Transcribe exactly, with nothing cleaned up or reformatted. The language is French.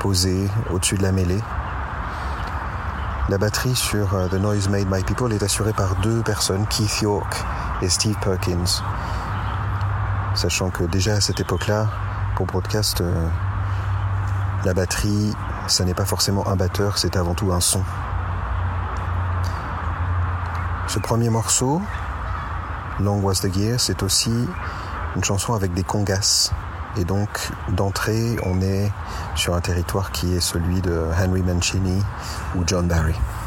posée au-dessus de la mêlée. La batterie sur uh, The Noise Made by People est assurée par deux personnes, Keith York et Steve Perkins. Sachant que déjà à cette époque-là, pour Broadcast, euh, la batterie, ça n'est pas forcément un batteur, c'est avant tout un son. Ce premier morceau, Long Was the Year, c'est aussi une chanson avec des congas. Et donc, d'entrée, on est sur un territoire qui est celui de Henry Mancini ou John Barry.